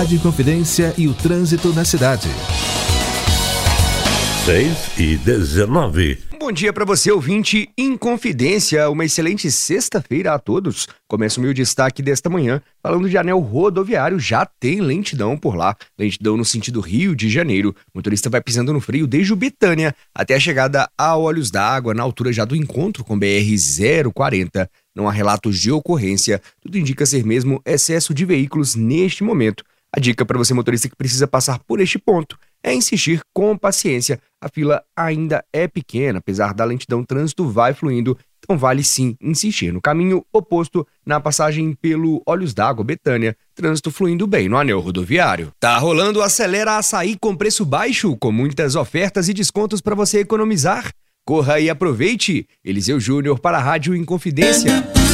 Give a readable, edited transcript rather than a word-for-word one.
Rádio Inconfidência e o trânsito na cidade. 6h19. Bom dia para você, ouvinte Inconfidência. Uma excelente sexta-feira a todos. Começa o meu destaque desta manhã falando de anel rodoviário. Já tem lentidão por lá. Lentidão no sentido Rio de Janeiro. O motorista vai pisando no freio desde o Betânia até a chegada a Olhos d'Água, na altura já do encontro com BR-040. Não há relatos de ocorrência. Tudo indica ser mesmo excesso de veículos neste momento. A dica para você, motorista, que precisa passar por este ponto é insistir com paciência. A fila ainda é pequena, apesar da lentidão, o trânsito vai fluindo, então vale sim insistir. No caminho oposto, na passagem pelo Olhos d'Água, Betânia, trânsito fluindo bem no anel rodoviário. Tá rolando o Acelera Açaí com preço baixo, com muitas ofertas e descontos para você economizar. Corra e aproveite. Eliseu Júnior para a Rádio Inconfidência.